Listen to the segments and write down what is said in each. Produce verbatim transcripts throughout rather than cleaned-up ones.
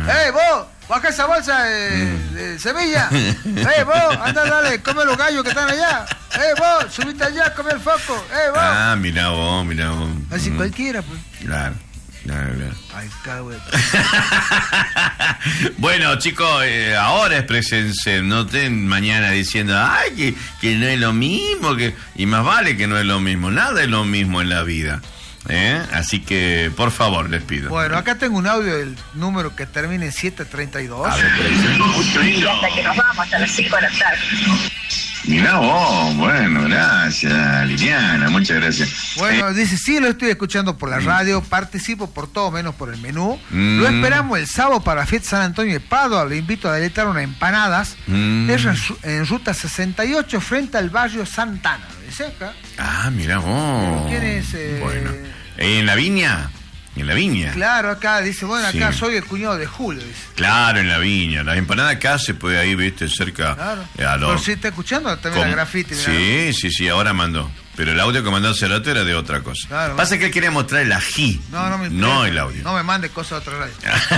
¡Ey, vos! ¡Baja esa bolsa de, de semilla! ¡Ey, vos! ¡Anda, dale! ¡Come los gallos que están allá! ¡Ey, vos! ¡Subite allá! ¡Come el foco! ¡Ey, vos! Ah, mirá vos, mirá vos. Así Mm. cualquiera, pues. Claro. Claro, claro. Ay, cabrón. Bueno, chicos, eh, ahora exprésense, no estén mañana diciendo, ay, que, que no es lo mismo, que y más vale que no es lo mismo, nada es lo mismo en la vida. ¿eh? Así que, por favor, les pido. Bueno, acá tengo un audio del número que termina en siete treinta y dos. A ver, ¿qué dice? Hasta que nos vamos a las cinco de la tarde. Mirá vos, bueno, gracias, Liliana, muchas gracias. Bueno, dice, sí, lo estoy escuchando por la radio, participo por todo menos por el menú. Mm. Lo esperamos el sábado para la fiesta San Antonio de Padua, le invito a deleitar unas empanadas. Mm. Es en, en ruta sesenta y ocho frente al barrio Santana, ¿dice acá? Ah, mirá vos. ¿Quién es? Eh... Bueno, ¿en la viña? En la viña. Claro, acá dice, bueno, acá sí. soy el cuñado de Julio, dice. Claro, en la viña. Las empanadas acá se puede ahí, viste, cerca. Claro. A lo... Pero si está escuchando también ¿Cómo? la grafiti. Sí, ¿verdad? sí, sí, ahora mandó. Pero el audio que mandó hace rato era de otra cosa. Claro, Pasa que él quería mostrar el ají. No, no me No el audio. No me mande cosas de otra radio.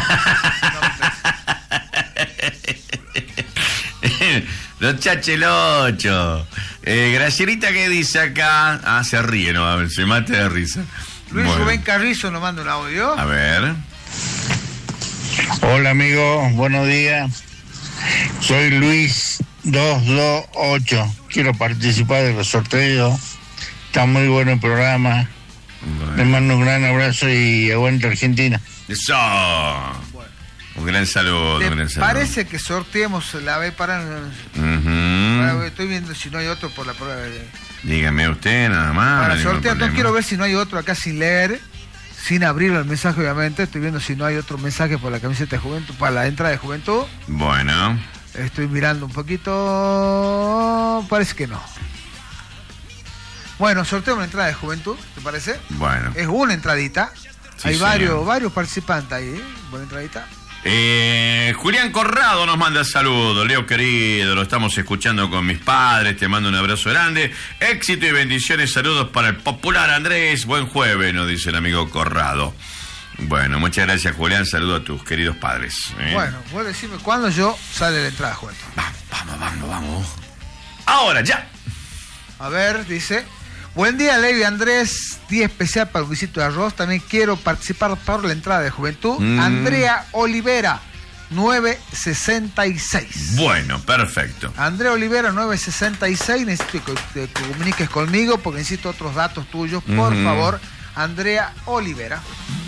no Los chachelochos. Eh, Gracierita, ¿qué dice acá? Ah, se ríe, no, a ver, se mate de risa. Luis bueno. Rubén Carrizo nos manda un audio. A ver. Hola amigos, buenos días. Soy Luis dos dos ocho. Quiero participar de los sorteos. Está muy bueno el programa. Bueno. Les mando un gran abrazo y aguanta Argentina. Eso. Bueno. Un gran saludo. ¿Te un gran saludo. parece que sorteemos la vez para... Uh-huh. para... Estoy viendo si no hay otro por la prueba de... Dígame usted nada más. Para sortear, no quiero ver si no hay otro acá sin leer, sin abrir el mensaje, obviamente. Estoy viendo si no hay otro mensaje por la camiseta de Juventud, para la entrada de Juventud. Bueno. Estoy mirando un poquito. Parece que no. Bueno, sorteo una entrada de Juventud, ¿te parece? Bueno. Es una entradita. Sí, hay varios, señor. varios participantes ahí, ¿eh? Buena entradita. Eh, Julián Corrado nos manda saludos. Leo querido, lo estamos escuchando con mis padres, te mando un abrazo grande, éxito y bendiciones, saludos para el popular Andrés, buen jueves, nos dice el amigo Corrado. Bueno, muchas gracias Julián, saludo a tus queridos padres. ¿eh? Bueno, vos decime cuándo yo sale la entrada, Juventud. Vamos, vamos, vamos, vamos. Ahora, ya. A ver, dice... Buen día, Levi Andrés, día especial para el Luisito de Arroz. También quiero participar por la entrada de Juventud. Mm. Andrea Olivera, nueve sesenta y seis. Bueno, perfecto. Andrea Olivera, nueve sesenta y seis. Necesito que te comuniques conmigo porque necesito otros datos tuyos. Por mm. favor, Andrea Olivera.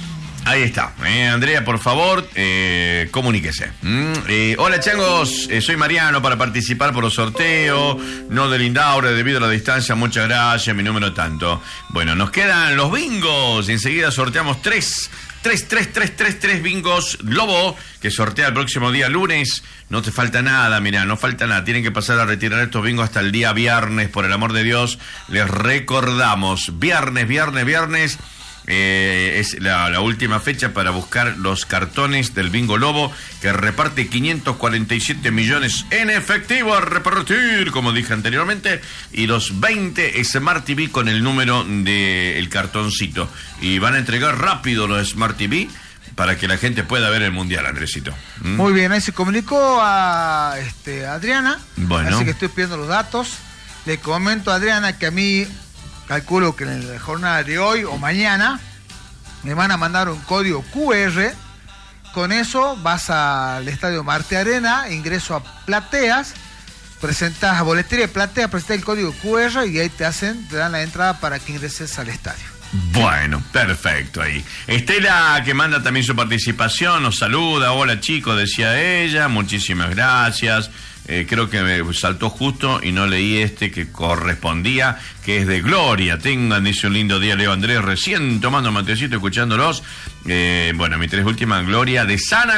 Ahí está, eh, Andrea, por favor, eh, comuníquese. Mm, eh, hola, changos, eh, soy Mariano para participar por los sorteos, no de Lindaura, debido a la distancia, muchas gracias, mi número tanto. Bueno, nos quedan los bingos, enseguida sorteamos tres, tres, tres, tres, tres, tres bingos Lobo, que sortea el próximo día lunes. No te falta nada, mirá, no falta nada, tienen que pasar a retirar estos bingos hasta el día viernes, por el amor de Dios, les recordamos, viernes, viernes, viernes. Eh, es la, la última fecha para buscar los cartones del Bingo Lobo, que reparte quinientos cuarenta y siete millones en efectivo a repartir, como dije anteriormente, y los veinte Smart T V con el número del cartoncito. Y van a entregar rápido los Smart T V para que la gente pueda ver el Mundial, Andresito. ¿Mm? Muy bien, ahí se comunicó a este, Adriana, bueno. Así que estoy pidiendo los datos. Le comento a Adriana que a mí... Calculo que en la jornada de hoy o mañana me van a mandar un código cu erre. Con eso vas al Estadio Marte Arena, ingreso a Plateas, presentas a boletería de Plateas, presentas el código cu erre y ahí te hacen, te dan la entrada para que ingreses al estadio. Bueno, perfecto ahí. Estela, que manda también su participación, nos saluda. Hola chicos, decía ella, muchísimas gracias. Eh, creo que me saltó justo y no leí este que correspondía, que es de Gloria. Tengan, dice, un lindo día, Leo Andrés, recién tomando matecito, escuchándolos. Eh, bueno, mi tres últimas, Gloria de San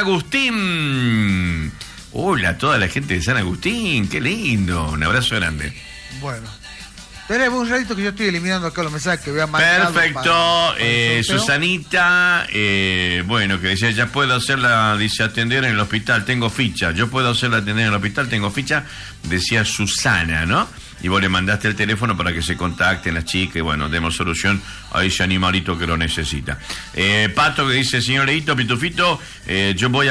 Agustín. Hola a toda la gente de San Agustín, qué lindo. Un abrazo grande. Bueno, tenemos un ratito que yo estoy eliminando acá los mensajes que voy a mandar. Perfecto, para, para eh, Susanita, eh, bueno, que decía, ya puedo hacerla, dice, atender en el hospital, tengo ficha, yo puedo hacerla atender en el hospital, tengo ficha, decía Susana, ¿no? Y vos le mandaste el teléfono para que se contacten las chicas y bueno, demos solución a ese animalito que lo necesita. Eh, Pato, que dice, señor Leito, Pitufito, eh, yo voy a